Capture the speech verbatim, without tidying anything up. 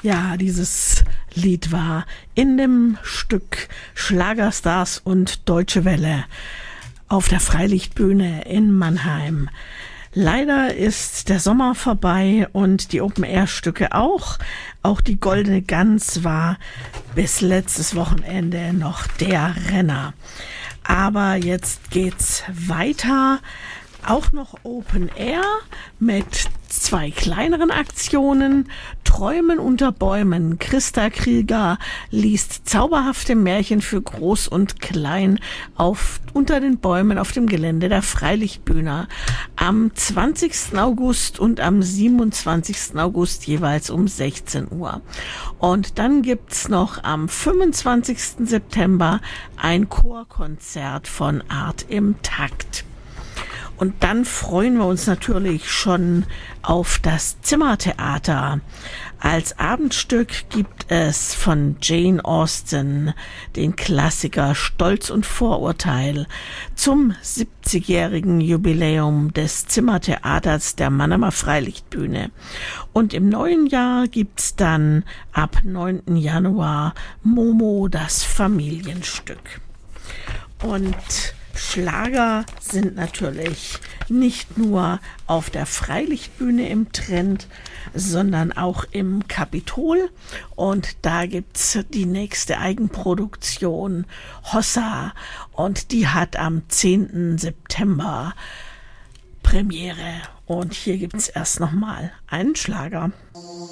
Ja, dieses Lied war in dem Stück Schlagerstars und Deutsche Welle auf der Freilichtbühne in Mannheim. Leider ist der Sommer vorbei und die Open-Air-Stücke auch. Auch die Goldene Gans war bis letztes Wochenende noch der Renner. Aber jetzt geht's weiter. Auch noch Open Air mit zwei kleineren Aktionen. Träumen unter Bäumen. Christa Krieger liest zauberhafte Märchen für Groß und Klein auf, unter den Bäumen auf dem Gelände der Freilichtbühne. Am zwanzigsten August und am siebenundzwanzigsten August jeweils um sechzehn Uhr. Und dann gibt's noch am fünfundzwanzigsten September ein Chorkonzert von Art im Takt. Und dann freuen wir uns natürlich schon auf das Zimmertheater. Als Abendstück gibt es von Jane Austen den Klassiker Stolz und Vorurteil zum siebzigjährigen Jubiläum des Zimmertheaters der Mannheimer Freilichtbühne. Und im neuen Jahr gibt's dann ab neunten Januar Momo, das Familienstück. Und Schlager sind natürlich nicht nur auf der Freilichtbühne im Trend, sondern auch im Kapitol. Und da gibt's die nächste Eigenproduktion, Hossa. Und die hat am zehnten September Premiere. Und hier gibt's erst nochmal einen Schlager.